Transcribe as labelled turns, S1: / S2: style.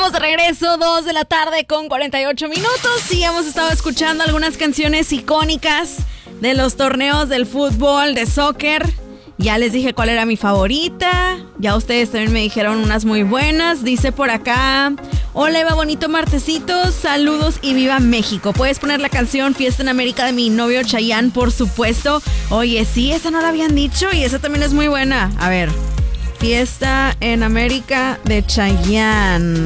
S1: Estamos de regreso, 2 de la tarde con 48 minutos y hemos estado escuchando algunas canciones icónicas de los torneos del fútbol, de soccer. Ya les dije cuál era mi favorita, ya ustedes también me dijeron unas muy buenas. Dice por acá: hola Eva, bonito martesito, saludos y viva México. ¿Puedes poner la canción Fiesta en América de mi novio Chayanne, por supuesto? Oye, sí, esa no la habían dicho y esa también es muy buena. A ver, Fiesta en América de Chayanne.